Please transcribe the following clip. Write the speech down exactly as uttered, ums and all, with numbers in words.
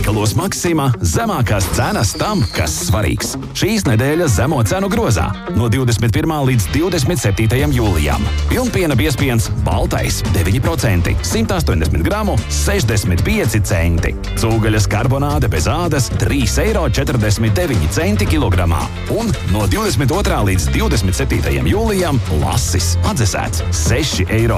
Veikalos Maksima zemākās cenas tam, kas svarīgs. Šīs nedēļas zemo cenu grozā no divdesmit pirmā līdz divdesmit septītajam jūlijam. Pilnpiena biezpiens baltais deviņi procenti, simt astoņdesmit gramu, sešdesmit pieci centi. Cūgaļas karbonāde bez ādas trīs eiro četrdesmit deviņi centi kilogramā. Un no divdesmit otrā līdz divdesmit septītajam jūlijam lasis atdzesēts seši eiro